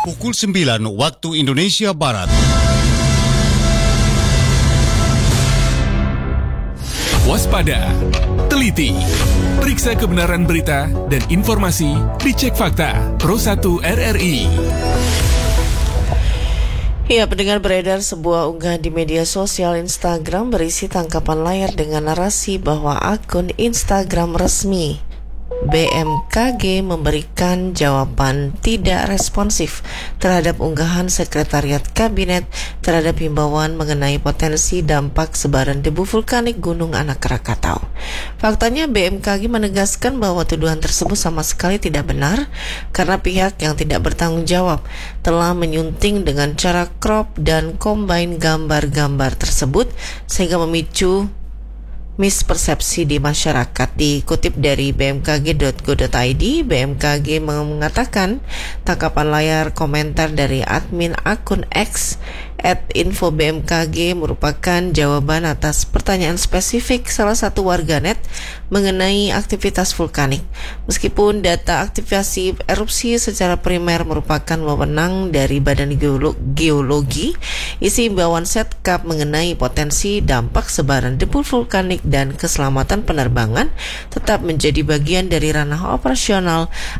Pukul 9 waktu Indonesia Barat. Waspada, teliti, periksa kebenaran berita dan informasi, dicek fakta. Pro 1 RRI. Ya, pendengar, beredar sebuah unggahan di media sosial Instagram berisi tangkapan layar dengan narasi bahwa akun Instagram resmi BMKG memberikan jawaban tidak responsif terhadap unggahan Sekretariat Kabinet terhadap himbauan mengenai potensi dampak sebaran debu vulkanik Gunung Anak Krakatau. Faktanya BMKG menegaskan bahwa tuduhan tersebut sama sekali tidak benar karena pihak yang tidak bertanggung jawab telah menyunting dengan cara crop dan combine gambar-gambar tersebut sehingga memicu mispersepsi di masyarakat. Dikutip dari bmkg.go.id, BMKG mengatakan tangkapan layar komentar dari admin akun X @info_bmkg merupakan jawaban atas pertanyaan spesifik salah satu warganet mengenai aktivitas vulkanik. Meskipun data aktivasi erupsi secara primer merupakan wewenang dari Badan Geologi, isi imbauan Setkap mengenai potensi dampak sebaran debu vulkanik dan keselamatan penerbangan tetap menjadi bagian dari ranah operasional